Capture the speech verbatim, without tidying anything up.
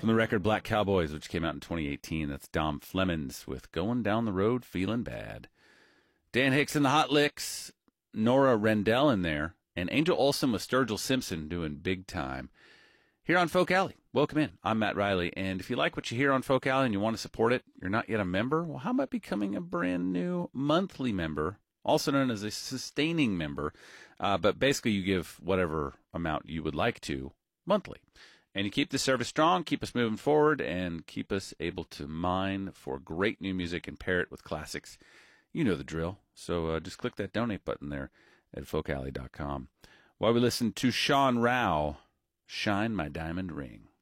From the record Black Cowboys, which came out in twenty eighteen, that's Dom Flemons with Going Down the Road Feeling Bad. Dan Hicks and the Hot Licks, Nora Rendell in there, and Angel Olsen with Sturgill Simpson doing Big Time. Here on Folk Alley. Welcome in. I'm Matt Riley, and if you like what you hear on Folk Alley and you want to support it, you're not yet a member, well, how about becoming a brand new monthly member, also known as a sustaining member, uh, but basically you give whatever amount you would like to monthly. And you keep the service strong, keep us moving forward, and keep us able to mine for great new music and pair it with classics. You know the drill. So uh, just click that donate button there at folk alley dot com. While we listen to Sean Rao, Shine My Diamond Ring.